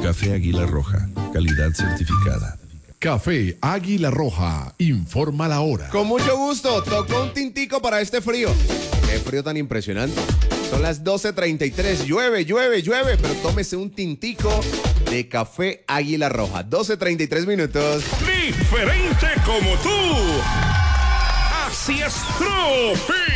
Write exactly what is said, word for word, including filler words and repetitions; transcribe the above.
Café Águila Roja, calidad certificada. Café Águila Roja, informa la hora. Con mucho gusto, tocó un tintico para este frío. Qué frío tan impresionante. Son las doce treinta y tres, llueve, llueve, llueve, pero tómese un tintico de Café Águila Roja. doce treinta y tres minutos. Diferente como tú. Así es, Tropi.